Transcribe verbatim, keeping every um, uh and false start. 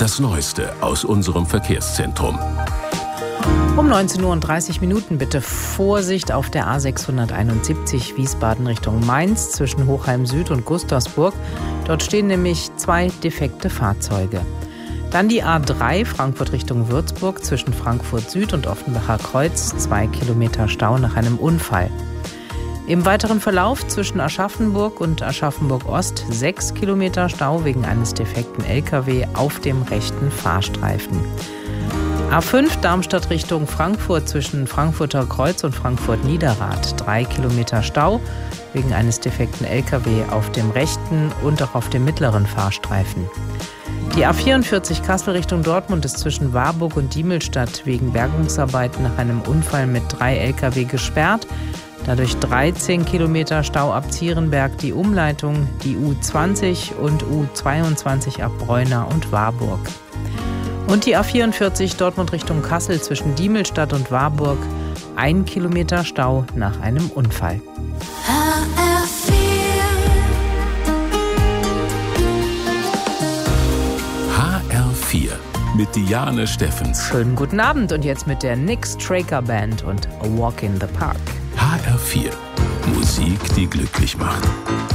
Das Neueste aus unserem Verkehrszentrum. Um neunzehn Uhr und dreißig Minuten bitte Vorsicht auf der A sechshunderteinundsiebzig Wiesbaden Richtung Mainz zwischen Hochheim Süd und Gustavsburg. Dort stehen nämlich zwei defekte Fahrzeuge. Dann die A drei Frankfurt Richtung Würzburg zwischen Frankfurt Süd und Offenbacher Kreuz, zwei Kilometer Stau nach einem Unfall. Im weiteren Verlauf zwischen Aschaffenburg und Aschaffenburg Ost sechs Kilometer Stau wegen eines defekten L K W auf dem rechten Fahrstreifen. A fünf Darmstadt Richtung Frankfurt zwischen Frankfurter Kreuz und Frankfurt Niederrad, drei Kilometer Stau wegen eines defekten L K W auf dem rechten und auch auf dem mittleren Fahrstreifen. Die A vierundvierzig Kassel Richtung Dortmund ist zwischen Warburg und Diemelstadt wegen Bergungsarbeiten nach einem Unfall mit drei L K W gesperrt. Dadurch dreizehn Kilometer Stau ab Zierenberg, die Umleitung, die U zwanzig und U zweiundzwanzig ab Breuna und Warburg. Und die A vierundvierzig Dortmund Richtung Kassel zwischen Diemelstadt und Warburg, ein Kilometer Stau nach einem Unfall. H R vier mit Diane Steffens. Schönen guten Abend und jetzt mit der Nick Straker Band und A Walk in the Park. H R vier. Musik, die glücklich macht.